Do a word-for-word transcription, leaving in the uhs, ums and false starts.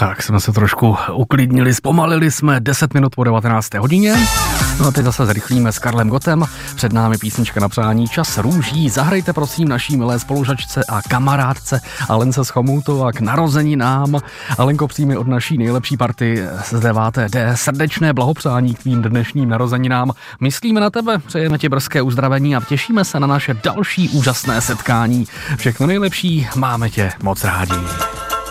Tak jsme se trošku uklidnili, zpomalili jsme deset minut po devatenácté hodině. No a teď zase zrychlíme s Karlem Gottem. Před námi písnička na přání Čas růží. Zahrajte prosím naší milé spolužačce a kamarádce Alence z Chomutova k narozeninám. Alenko, přijmi od naší nejlepší party z deváté D srdečné blahopřání k tvým dnešním narozeninám. Myslíme na tebe, přejeme ti brzké uzdravení a těšíme se na naše další úžasné setkání. Všechno nejlepší, máme tě moc rádi.